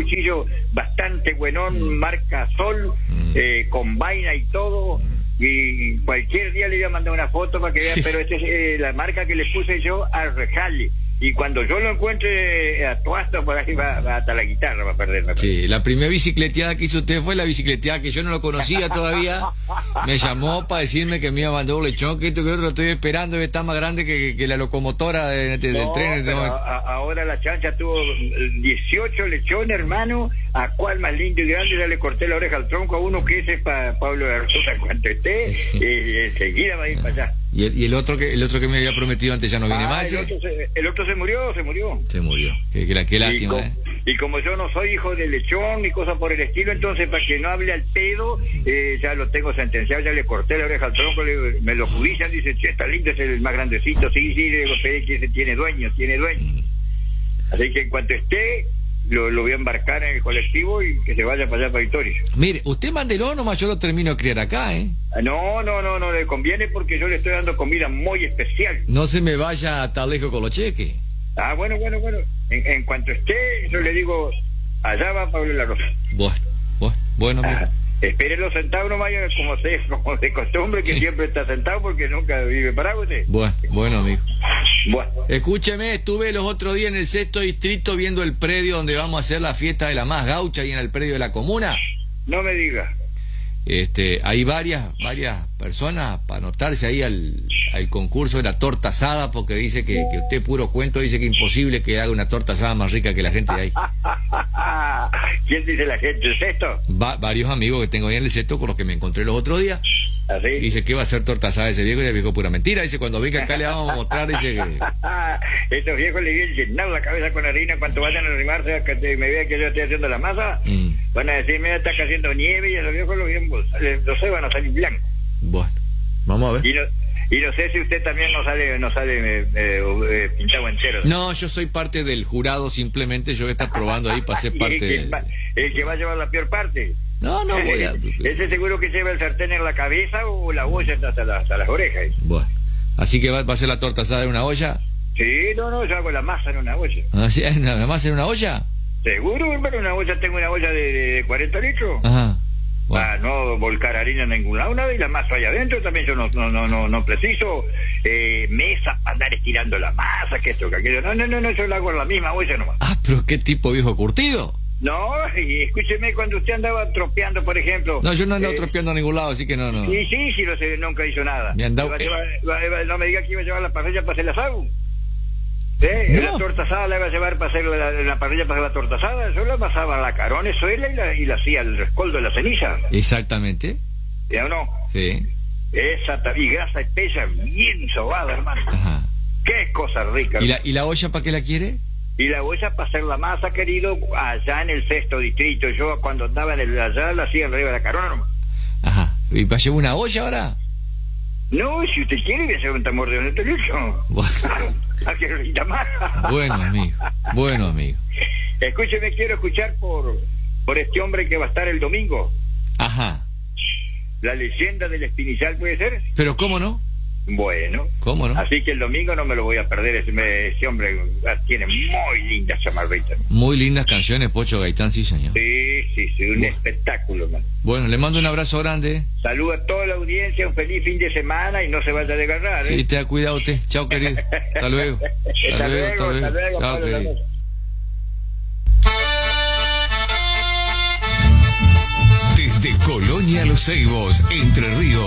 cuchillo bastante buenón, marca Sol, con vaina y todo. Y cualquier día le voy a mandar una foto para que vean, pero esta es la marca que le puse yo al Rejale. Y cuando yo lo encuentre a Tuasto, por ahí va hasta la guitarra, va a perderla. Sí, la primera bicicleteada que hizo usted fue la bicicleteada que yo no lo conocía todavía. Me llamó para decirme que me iba a mandar un lechón, que esto que otro, lo estoy esperando, está más grande que la locomotora del tren. Pero ahora la chancha tuvo 18 lechones, hermano. ¿A cuál más lindo y grande? Ya le corté la oreja al tronco a uno, que ese es para Pablo de Arzuza. En cuanto esté, enseguida va a ir para allá. Y el otro que me había prometido antes ya no viene más. El otro se murió. Se murió. Qué lástima. Y como yo no soy hijo de lechón ni cosa por el estilo, entonces para que no hable al pedo, ya lo tengo sentenciado, ya le corté la oreja al tronco, me lo judician, dice, che, está lindo, es el más grandecito, sí, le digo, que ese tiene dueño. Así que en cuanto esté, lo voy a embarcar en el colectivo y que se vaya para allá para Victoria. Mire, usted mándelo nomás, yo lo termino de criar acá, No le conviene porque yo le estoy dando comida muy especial. No se me vaya a tan lejos con los cheques. Bueno. En cuanto esté, yo le digo, allá va Pablo La Rosa. Bueno, amigo. Espérenlo sentado nomás, como de costumbre, que siempre está sentado porque nunca vive parado usted. Bueno, amigo. Bueno. Escúcheme, estuve los otros días en el 6º distrito viendo el predio donde vamos a hacer la fiesta de la más gaucha y en el predio de la comuna. No me diga. Hay varias personas para anotarse ahí al concurso de la torta asada, porque dice que usted puro cuento, dice que imposible que haga una torta asada más rica que la gente de ahí. ¿Quién dice la gente? ¿El Sexto? Varios amigos que tengo ahí en el Sexto con los que me encontré los otros días. ¿Ah, sí? Dice que va a hacer torta asada ese viejo, y el viejo pura mentira. Dice, cuando venga acá le vamos a mostrar, dice que... Estos viejos le vienen llenado la cabeza con harina. Cuando vayan a arrimarse, que me vean que yo estoy haciendo la masa, van a decir, mira, está cayendo nieve, y a los viejos los van a salir blancos. Bueno, vamos a ver. Y no sé si usted también no sale pintado entero. No, yo soy parte del jurado, simplemente yo voy a estar probando ahí para ser parte el que va a llevar la peor parte. No voy a... Ese seguro que lleva el sartén en la cabeza o la olla hasta las orejas. Bueno, así que va a ser la torta asada en una olla. Sí, no, yo hago la masa en una olla. ¿Ah, sí? ¿La masa en una olla? Seguro, hermano, tengo una olla de 40 litros. Ajá. Bueno. Para no volcar harina en ningún lado, nada, y la masa allá adentro también. Yo no preciso mesa para andar estirando la masa, que esto, que aquello. No, yo la hago en la misma olla nomás. Pero qué tipo viejo curtido. No, y escúcheme, cuando usted andaba tropeando, por ejemplo... No, yo no andaba tropeando a ningún lado, así que no. Sí, lo sé, nunca hizo nada. No me diga que iba a llevar la parrilla para hacer el asado. No. La torta asada la iba a llevar para hacer la parrilla para hacer la torta asada. Yo la amasaba la caronezuela y la hacía el rescoldo de la ceniza. Exactamente. ¿Ya o no? Sí. Esa y grasa espesa bien sobada, hermano. Ajá. Qué cosa rica. ¿Y la olla para qué la quiere? Y la olla para hacer la masa, querido, allá en el 6º distrito. Yo cuando andaba allá la hacía arriba de la carona nomás. Ajá. ¿Y para llevar una olla ahora? No, si usted quiere, voy a hacer un tamborreo en el teléfono. ¿A qué ahorita más? Bueno, amigo. Escúcheme, quiero escuchar por este hombre que va a estar el domingo. Ajá. La leyenda del Espinizal, ¿puede ser? Pero ¿cómo no? Bueno. ¿Cómo no? Así que el domingo no me lo voy a perder. Ese hombre tiene muy lindas chamarritas. Muy lindas canciones, Pocho Gaitán, sí, señor. Sí, un espectáculo, man. Bueno, le mando un abrazo grande. Saluda a toda la audiencia, un feliz fin de semana y no se vaya a desgarrar, Sí, te da cuidado usted. Chao, querido. Hasta luego. Hasta luego. Chao, querido. Desde Colonia Los Ceibos, Entre Ríos.